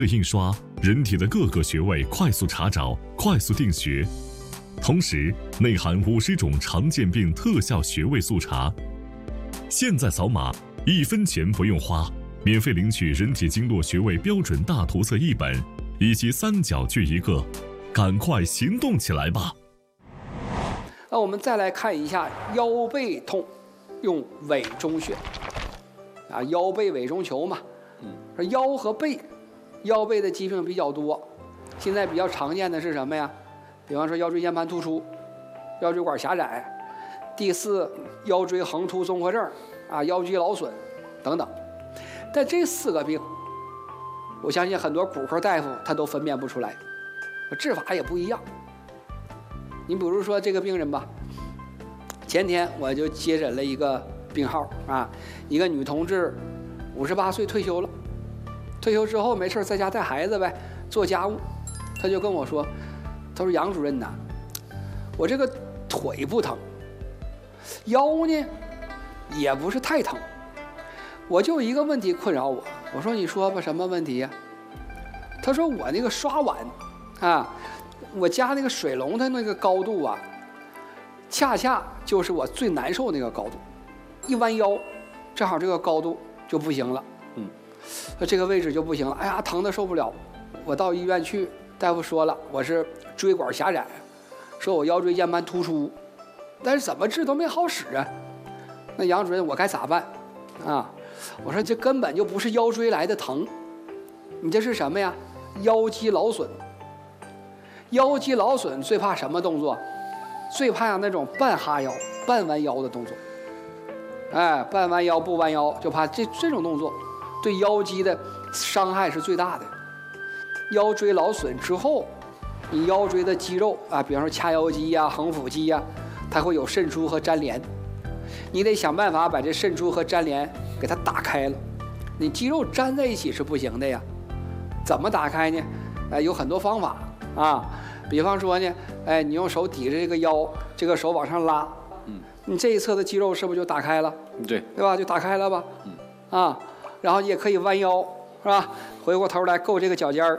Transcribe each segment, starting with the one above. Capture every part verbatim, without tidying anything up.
印刷，人体的各个穴位快速查找，快速定穴，同时内含五十种常见病特效穴位速查。现在扫码，一分钱不用花，免费领取人体经络穴位标准大图册一本，以及三角锯一个，赶快行动起来吧！ 那我们再来看一下腰背痛，用委中穴啊，腰背委中求嘛。说腰和背，腰背的疾病比较多，现在比较常见的是什么呀？比方说腰椎间盘突出、腰椎管狭窄、第四腰椎横突综合症啊、腰肌劳损等等。但这四个病，我相信很多骨科大夫他都分辨不出来，治法也不一样。你比如说这个病人吧，前天我就接诊了一个病号啊，一个女同志，五十八岁退休了，退休之后没事在家带孩子呗，做家务，他就跟我说，他说杨主任呐，我这个腿不疼，腰呢也不是太疼，我就一个问题困扰我。我说你说吧，什么问题呀？他说我那个刷碗啊，我家那个水龙头那个高度啊，恰恰就是我最难受那个高度，一弯腰，正好这个高度就不行了，嗯，这个位置就不行了，哎呀，疼得受不了。我到医院去，大夫说了，我是椎管狭窄，说我腰椎间盘突出，但是怎么治都没好使啊。那杨主任，我该咋办啊？我说这根本就不是腰椎来的疼，你这是什么呀？腰肌劳损。腰肌劳损最怕什么动作？最怕那种半哈腰、半弯腰的动作。哎，半弯腰不弯腰，就怕这这种动作对腰肌的伤害是最大的。腰椎劳损之后，你腰椎的肌肉啊，比方说髂腰肌呀、横腹肌呀，它会有渗出和粘连，你得想办法把这渗出和粘连给它打开了。你肌肉粘在一起是不行的呀，怎么打开呢？哎，有很多方法啊。比方说呢，哎，你用手抵着这个腰，这个手往上拉，嗯，你这一侧的肌肉是不是就打开了？ 对， 对吧？就打开了吧，嗯，啊，然后你也可以弯腰，是吧？回过头来够这个脚尖儿，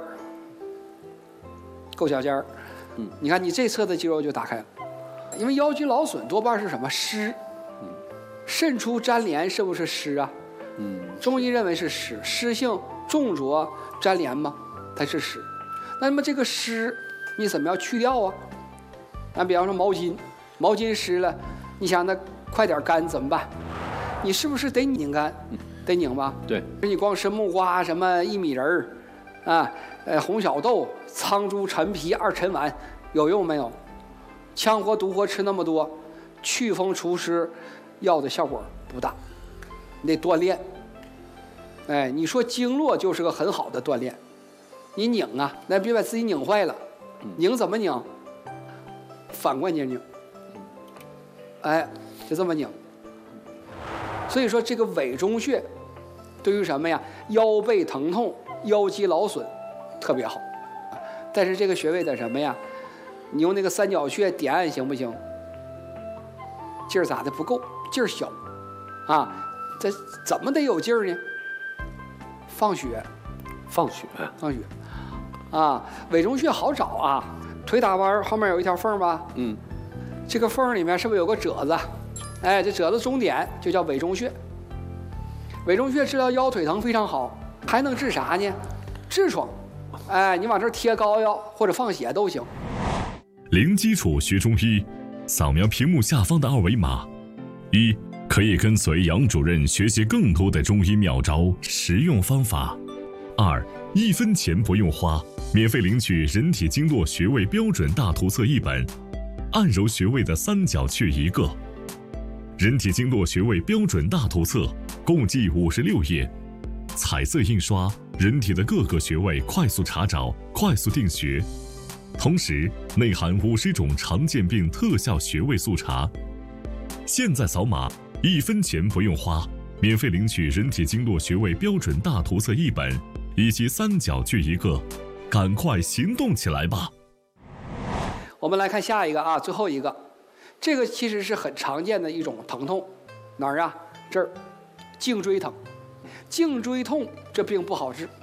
够脚尖儿，嗯，你看你这侧的肌肉就打开了，因为腰肌劳损多半是什么湿，嗯，渗出粘连是不是湿啊？嗯，中医认为是湿，湿性重浊粘连嘛，它是湿。那么这个湿你怎么样去掉啊？那比方说毛巾，毛巾湿了，你想它快点干怎么办？你是不是得拧干？得拧吧？ 对， 你光吃木瓜什么薏米仁儿，啊，呃红小豆、苍术、陈皮、二陈丸有用没有？羌活、独活吃那么多，祛风除湿药的效果不大，你得锻炼。哎，你说经络就是个很好的锻炼，你拧啊，那别把自己拧坏了。拧怎么拧？反关节拧，哎，就这么拧。所以说这个委中穴对于什么呀？腰背疼痛、腰肌劳损特别好。但是这个穴位的什么呀？你用那个三角穴点按行不行？劲儿咋的不够？劲儿小啊！这怎么得有劲儿呢？放血， 放血， 放血。啊，委中穴好找啊，腿打弯后面有一条缝吧？嗯，这个缝里面是不是有个褶子？哎，这褶子中点就叫委中穴。委中穴治疗腰腿疼非常好，还能治啥呢？痔疮。哎，你往这贴膏药或者放血都行。 零基础学中医，扫描屏幕下方的二维码，一可以跟随杨主任学习更多的中医妙招、实用方法；二一分钱不用花，免费领取人体经络穴位标准大图册一本，按揉穴位的三角穴一个。人体经络穴位标准大图册共计五十六页，彩色印刷，人体的各个穴位快速查找，快速定穴，同时内含五十种常见病特效穴位速查。现在扫码，一分钱不用花，免费领取人体经络穴位标准大图册一本，以及三角锯一个，赶快行动起来吧！ 我们来看下一个啊，最后一个，这个其实是很常见的一种疼痛，哪儿啊？这儿，颈椎疼。颈椎痛这病不好治，